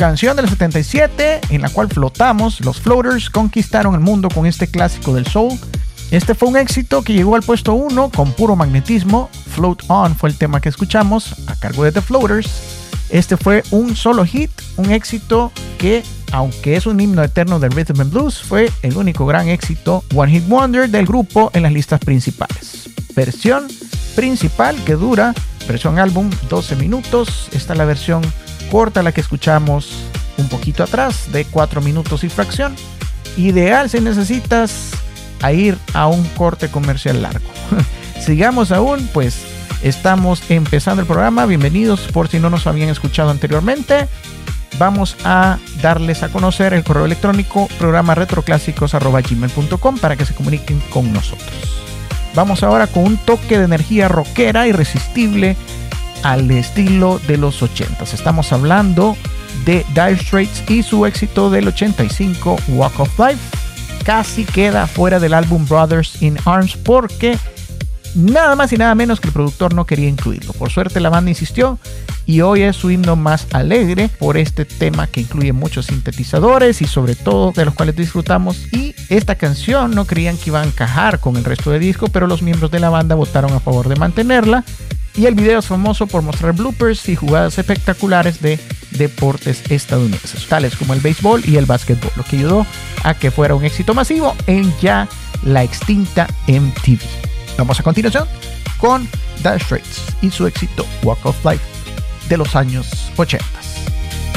Canción del 77 en la cual flotamos. Los Floaters conquistaron el mundo con este clásico del soul. Este fue un éxito que llegó al puesto 1 con puro magnetismo. Float On fue el tema que escuchamos a cargo de The Floaters. Este fue un solo hit, un éxito que, aunque es un himno eterno del Rhythm and Blues, fue el único gran éxito One Hit Wonder del grupo en las listas principales. Versión principal que dura, versión álbum, 12 minutos. Esta es la versión corta, la que escuchamos un poquito atrás, de 4 minutos y fracción. Ideal si necesitas ir a un corte comercial largo. Sigamos aún, pues estamos empezando el programa. Bienvenidos por si no nos habían escuchado anteriormente. Vamos a darles a conocer el correo electrónico programaretroclásicos@gmail.com para que se comuniquen con nosotros. Vamos ahora con un toque de energía rockera irresistible al estilo de los 80s. Estamos hablando de Dire Straits y su éxito del 85, Walk of Life. Casi queda fuera del álbum Brothers in Arms porque nada más y nada menos que el productor no quería incluirlo. Por suerte la banda insistió y hoy es su himno más alegre por este tema que incluye muchos sintetizadores y sobre todo de los cuales disfrutamos. Y esta canción no creían que iba a encajar con el resto del disco, pero los miembros de la banda votaron a favor de mantenerla. Y el video es famoso por mostrar bloopers y jugadas espectaculares de deportes estadounidenses, tales como el béisbol y el básquetbol, lo que ayudó a que fuera un éxito masivo en ya la extinta MTV. Vamos a continuación con Dire Straits y su éxito Walk of Life de los años 80.